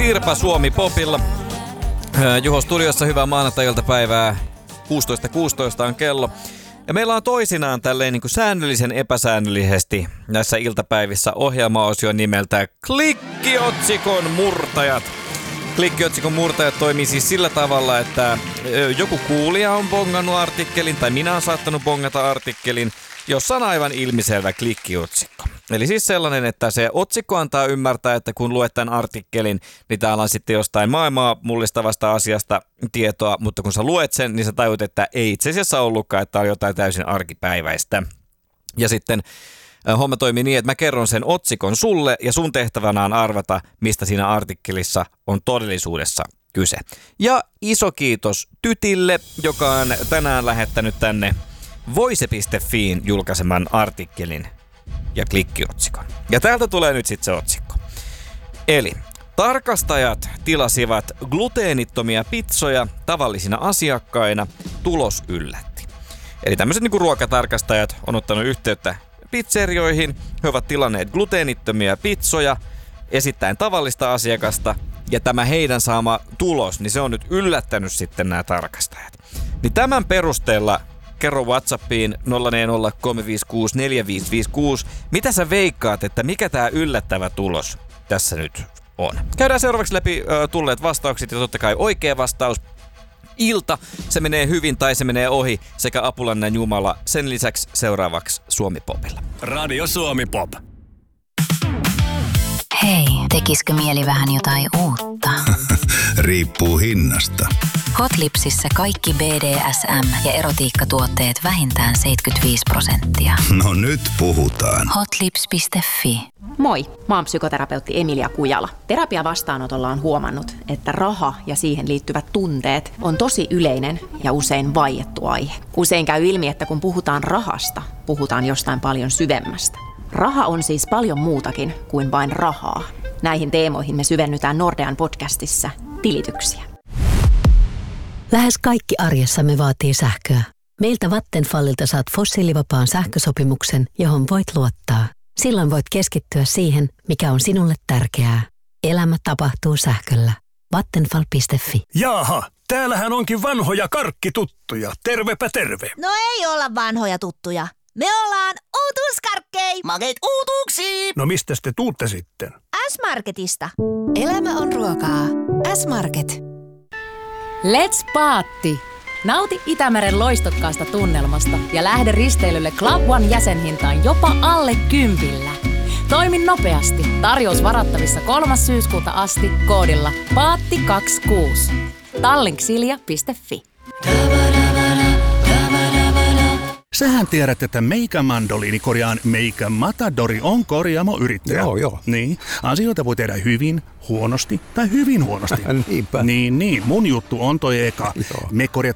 Sirpa Suomi Popilla. Juho studiossa, hyvää maanantai-iltapäivää. 16.16 on kello. Ja meillä on toisinaan tälleen niin kuin säännöllisen epäsäännöllisesti näissä iltapäivissä ohjelmaosio nimeltä Klikkiotsikon murtajat. Klikkiotsikon murtajat toimii siis sillä tavalla, että joku kuulija on bongannut artikkelin tai minä olen saattanut bongata artikkelin, jossa on aivan ilmiselvä klikkiotsikko. Eli siis sellainen, että se otsikko antaa ymmärtää, että kun luet tämän artikkelin, niin täällä on sitten jostain maailmaa mullistavasta asiasta tietoa, mutta kun sä luet sen, niin sä tajut, että ei itse asiassa ollutkaan, että on jotain täysin arkipäiväistä. Ja sitten homma toimii niin, että mä kerron sen otsikon sulle ja sun tehtävänä on arvata, mistä siinä artikkelissa on todellisuudessa kyse. Ja iso kiitos Tytille, joka on tänään lähettänyt tänne Voise.fiin julkaiseman artikkelin ja klikkiotsikon. Ja täältä tulee nyt sitten se otsikko. Eli tarkastajat tilasivat gluteenittomia pizzoja tavallisina asiakkaina, tulos yllätti. Eli tämmöiset niinku ruokatarkastajat on ottanut yhteyttä pizzerioihin, he ovat tilanneet gluteenittomia pizzoja esittäen tavallista asiakasta, ja tämä heidän saama tulos, niin se on nyt yllättänyt sitten nämä tarkastajat. Niin tämän perusteella kerro WhatsAppiin 0403564556. Mitä sä veikkaat, että mikä tää yllättävä tulos tässä nyt on? Käydään seuraavaksi läpi tulleet vastaukset ja totta kai oikea vastaus. Ilta, se menee hyvin tai se menee ohi sekä Apulannan Jumala. Sen lisäksi seuraavaksi Suomi Popilla. Radio Suomi Pop. Hei, tekisikö mieli vähän jotain uutta? Riippuu hinnasta. Hotlipsissä kaikki BDSM- ja erotiikkatuotteet vähintään 75%. No nyt puhutaan. Hotlips.fi. Moi, mä oon psykoterapeutti Emilia Kujala. Terapiavastaanotolla on huomannut, että raha ja siihen liittyvät tunteet on tosi yleinen ja usein vaiettu aihe. Usein käy ilmi, että kun puhutaan rahasta, puhutaan jostain paljon syvemmästä. Raha on siis paljon muutakin kuin vain rahaa. Näihin teemoihin me syvennytään Nordean podcastissa Tilityksiä. Lähes kaikki arjessamme vaatii sähköä. Meiltä Vattenfallilta saat fossiilivapaan sähkösopimuksen, johon voit luottaa. Silloin voit keskittyä siihen, mikä on sinulle tärkeää. Elämä tapahtuu sähköllä. Vattenfall.fi. Jaaha, täällähän onkin vanhoja karkkituttuja. Tervepä terve. No ei olla vanhoja tuttuja. Me ollaan uutuuskarkkei. Makeet uutuuksia. No mistäs te tuutte sitten? S-Marketista. Elämä on ruokaa. S-Market. Let's paatti! Nauti Itämeren loistokkaasta tunnelmasta ja lähde risteilylle Club One -jäsenhintaan jopa alle 10. Toimi nopeasti. Tarjous varattavissa 3. syyskuuta asti koodilla PAATTI26. Tallinksilja.fi. Sähän tiedät, että Meikä Mandoliini Meikä Matadori on korjaamoyrittäjä. Joo. Niin, asioita voi tehdä hyvin, huonosti tai hyvin huonosti. Niinpä. Niin, mun juttu on toi eka. Joo. Me korjataan